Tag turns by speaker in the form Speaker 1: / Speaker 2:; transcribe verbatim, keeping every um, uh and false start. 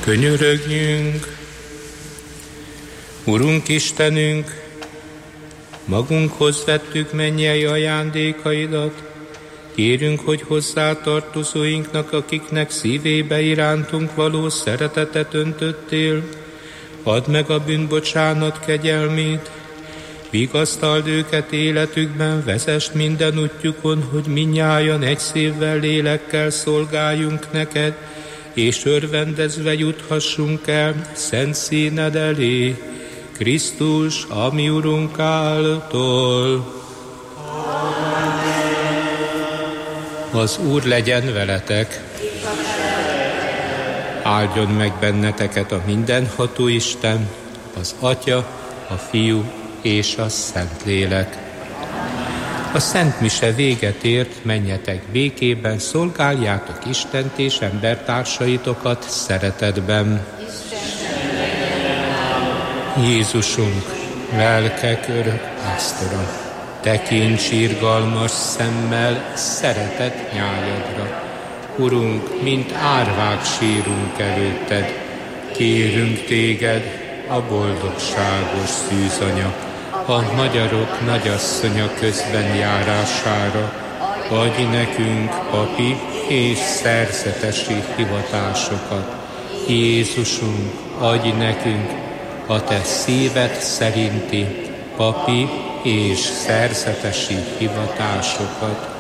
Speaker 1: Könyörögjünk! Urunk Istenünk, magunkhoz vettük mennyei ajándékaidat, kérünk, hogy hozzátartozóinknak, akiknek szívébe irántunk való szeretetet öntöttél, add meg a bűnbocsánat kegyelmét, vigasztald őket életükben, vezesd minden útjukon, hogy mindnyájan egy szívvel, lélekkel szolgáljunk neked, és örvendezve juthassunk el szent színed elé, Krisztus, a mi Urunk által. Az Úr legyen veletek, áldjon meg benneteket a mindenható Isten, az Atya, a Fiú és a Szentlélek. A Szent Mise véget ért, menjetek békében, szolgáljátok Istent és embertársaitokat szeretetben. Jézusunk, lelkek örök pásztora, tekints irgalmas szemmel szeretett nyájadra. Urunk, mint árvák sírunk előtted, kérünk téged a boldogságos szűzanya, a magyarok nagyasszonya közben járására, adj nekünk papi és szerzetesi hivatásokat. Jézusunk, adj nekünk a te szíved szerinti papi és szerzetesi hivatásokat.